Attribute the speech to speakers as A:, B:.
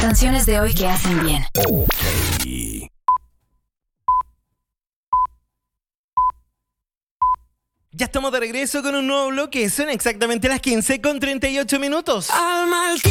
A: canciones de hoy que hacen bien.
B: Okay.
C: Ya estamos de regreso con un nuevo bloque. Son exactamente las 15:38.